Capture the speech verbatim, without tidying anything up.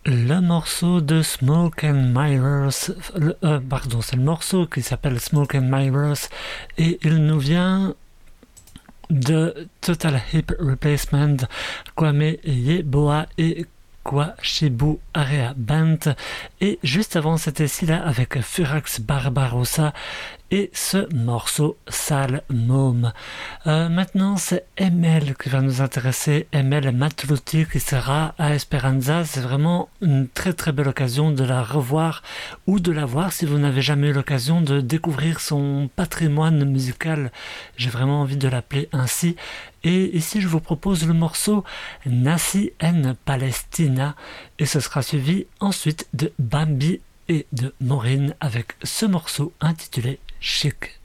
Le morceau de Smoke and Mirrors, le, euh, pardon, c'est le morceau qui s'appelle Smoke and Mirrors et il nous vient de Total Hip Replacement, Kwame Yeboah et Kwashibu Area Band. Et juste avant, c'était Scylla avec Furax Barbarossa et ce morceau Sale Môme. Euh, maintenant, c'est M L qui va nous intéresser. M L Matlouti qui sera à Esperanza. C'est vraiment une très très belle occasion de la revoir ou de la voir si vous n'avez jamais eu l'occasion de découvrir son patrimoine musical. J'ai vraiment envie de l'appeler ainsi. Et ici, je vous propose le morceau Nasi en Palestina et ce sera suivi ensuite de Bambi et de Maureen avec ce morceau intitulé Chic.